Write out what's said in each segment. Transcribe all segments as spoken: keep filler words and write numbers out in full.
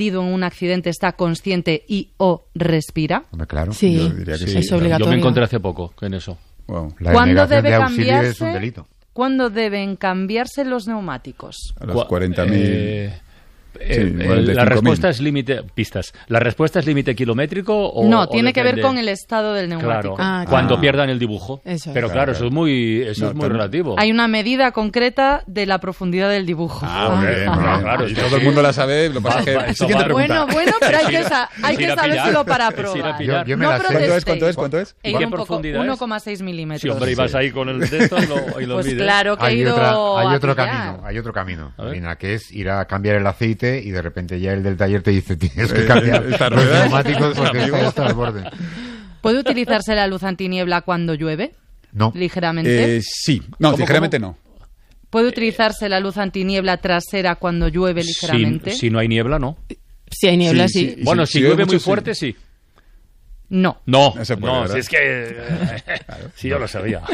herido en un accidente está consciente y o respira? Hombre, claro. Sí, Yo diría que sí, sí. es obligatorio. Yo me encontré hace poco en eso. Wow. La ¿Cuándo denegación debe de auxilio cambiarse? es un delito. ¿Cuándo deben cambiarse los neumáticos? A los cuarenta mil. Eh, Sí, eh, cuarenta y cinco la respuesta mil. es límite, pistas. ¿La respuesta es límite kilométrico o no, o tiene que ver depende? con el estado del neumático. Claro, Ah, cuando claro. pierdan el dibujo. Eso es. Pero claro, Claro, eso es muy, eso No, es muy pero- relativo. Hay una medida concreta de la profundidad del dibujo. Ah, muy bien, muy bien. Claro, Y es que todo el sí. mundo la sabe. Lo que pasa es que... Va, va, Siguiente va. pregunta. Bueno, bueno, pero hay que, sa- hay Es ir que a pillar. sabérselo para Es ir a probar. pillar. Yo, yo me No la sé. protestéis. ¿Cuánto es? ¿Cuánto es? ¿Cuánto es? En ¿Y qué un poco- profundidad es? uno coma seis milímetros. Sí, hombre, y vas ahí con el de esto y lo, y lo Pues mides. claro que he Hay, ido otra, hay a otro pillar. camino, hay otro camino, A ver. Marina, que es ir a cambiar el aceite y de repente ya el del taller te dice tienes que Eh, cambiar esta los rueda. neumáticos porque Amigo. está hasta el borde. ¿Puede utilizarse la luz antiniebla cuando llueve? No. Ligeramente. Eh, sí. No, ¿Cómo, ligeramente no. ¿Puede utilizarse la luz antiniebla trasera cuando llueve ligeramente? Si, si no hay niebla, no. Si hay niebla, sí. Sí, sí. Bueno, si si, llueve llueve muy mucho, sí. fuerte, sí. No. No, No se puede, no, ¿verdad? si es que... Sí, yo lo sabía.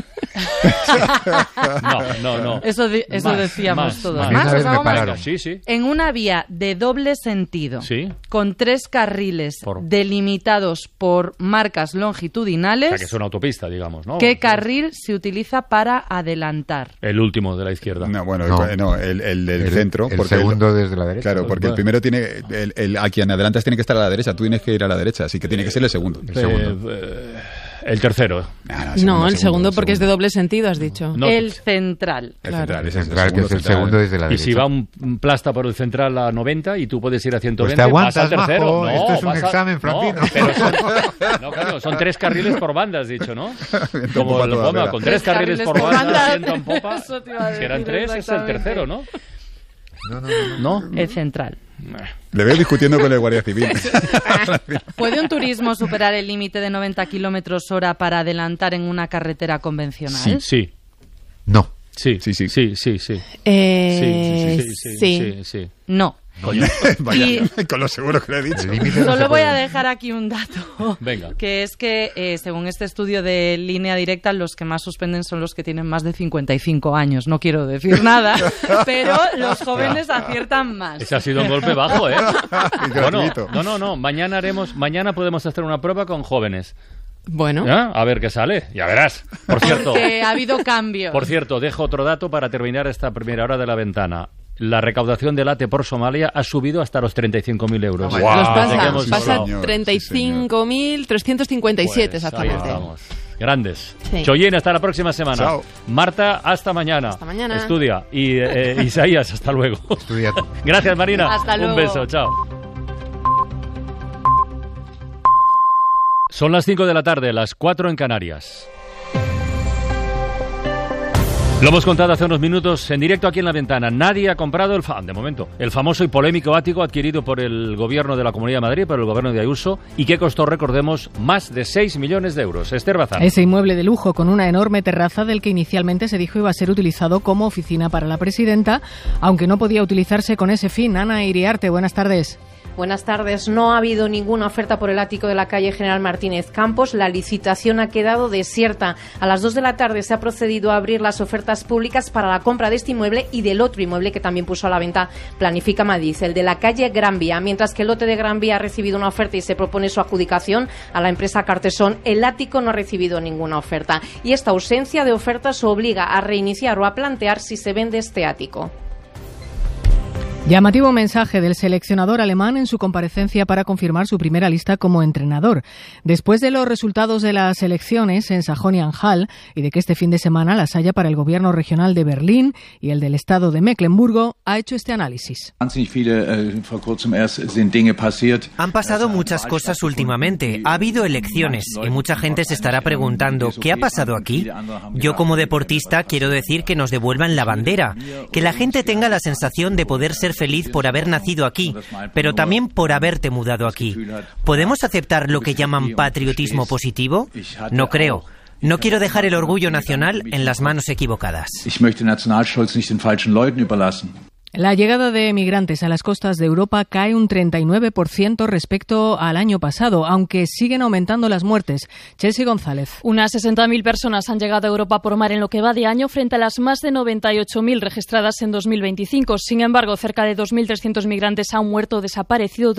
No, no, no. Eso, di- eso Más, decíamos más, todos. más. ¿Más? Una ¿Os vez me hago más? pararon. Sí, sí. En una vía de doble sentido, Sí. con tres carriles Por- delimitados por marcas O longitudinales, sea, que es una autopista, digamos, ¿no? ¿qué carril se utiliza para adelantar? El último de la izquierda. No, bueno, No. el, no, el, el del El, centro. el porque el- segundo desde la derecha. Claro, porque el primero tiene... El, el, a quien adelantas tiene que estar a la derecha. Tú tienes que ir a la derecha, así que tiene que ser el segundo. El segundo. Eh, eh, el tercero. Ah, No, el segundo porque es de doble sentido, has dicho. No. El central. El Claro. central, El ese es central, que es el central. segundo desde la Y derecha. si va un, un plasta por el central a noventa y tú puedes ir a ciento Pues veinte, te vas al aguantas, tercero. majo, No, esto es un vas a- examen, no, Francino. pero son, no, claro, son tres carriles por banda, has dicho, ¿no? Viento en Como popa el toda Poma, vela. con tres Tres carriles por carriles por banda, banda. viento en popa. Eso te iba a Si eran decir, tres, es el exactamente. tercero, ¿no? No, no, no, no. ¿No? El central. Le veo discutiendo con el Guardia Civil. ¿Puede un turismo superar el límite de noventa kilómetros hora para adelantar en una carretera convencional? Sí, sí, No. sí, Sí, sí. sí, sí, sí. Eh, Sí, sí, sí, sí. sí, sí. No. Coño. Vaya, con lo seguro que le he dicho. El límite no se Solo voy a puede. dejar aquí un dato. Venga. Que es que, eh, según este estudio de línea directa, los que más suspenden son los que tienen más de cincuenta y cinco años. No quiero decir nada, pero los jóvenes aciertan más. Ese ha sido un golpe bajo, ¿eh? Bueno, Gratuito. no, no, no. Mañana haremos, mañana podemos hacer una prueba con jóvenes. Bueno, ¿Ah? A ver qué sale. Ya verás. Por cierto, Porque ha habido cambios. por cierto, dejo otro dato para terminar esta primera hora de la ventana. La recaudación del A T E por Somalia ha subido hasta los treinta y cinco mil euros. Guau. los Desde que pasa, hemos pasa hablado. señor, treinta y cinco mil trescientos cincuenta y siete Pues, ahí exactamente. estamos. Grandes. Sí. Choyin, hasta la próxima semana. Chao. Marta, hasta mañana. Hasta mañana. Estudia. Y eh, Isaías, hasta luego. Estudia tú. Gracias, Marina. Hasta Un luego. beso. Chao. Son las cinco de la tarde, las cuatro en Canarias. Lo hemos contado hace unos minutos en directo aquí en La Ventana. Nadie ha comprado, el fa- de momento, el famoso y polémico ático adquirido por el gobierno de la Comunidad de Madrid, por el gobierno de Ayuso, y que costó, recordemos, más de seis millones de euros. Esther Bazán. Ese inmueble de lujo con una enorme terraza del que inicialmente se dijo iba a ser utilizado como oficina para la presidenta, aunque no podía utilizarse con ese fin. Ana Iriarte, buenas tardes. Buenas tardes. No ha habido ninguna oferta por el ático de la calle General Martínez Campos. La licitación ha quedado desierta. A las dos de la tarde se ha procedido a abrir las ofertas públicas para la compra de este inmueble y del otro inmueble que también puso a la venta Planifica Madrid, el de la calle Gran Vía. Mientras que el lote de Gran Vía ha recibido una oferta y se propone su adjudicación a la empresa Cartesón, el ático no ha recibido ninguna oferta. Y esta ausencia de ofertas obliga a reiniciar o a plantear si se vende este ático. Llamativo mensaje del seleccionador alemán en su comparecencia para confirmar su primera lista como entrenador. Después de los resultados de las elecciones en Sajonia-Anhalt y de que este fin de semana las haya para el gobierno regional de Berlín y el del estado de Mecklemburgo, ha hecho este análisis. Han pasado muchas cosas últimamente. Ha habido elecciones y mucha gente se estará preguntando ¿qué ha pasado aquí? Yo como deportista quiero decir que nos devuelvan la bandera, que la gente tenga la sensación de poder ser feliz por haber nacido aquí, pero también por haberte mudado aquí. ¿Podemos aceptar lo que llaman patriotismo positivo? No creo. No quiero dejar el orgullo nacional en las manos equivocadas. La llegada de migrantes a las costas de Europa cae un treinta y nueve por ciento respecto al año pasado, aunque siguen aumentando las muertes. Chelsea González. Unas sesenta mil personas han llegado a Europa por mar en lo que va de año frente a las más de noventa y ocho mil registradas en dos mil veinticinco. Sin embargo, cerca de dos mil trescientos migrantes han muerto o desaparecido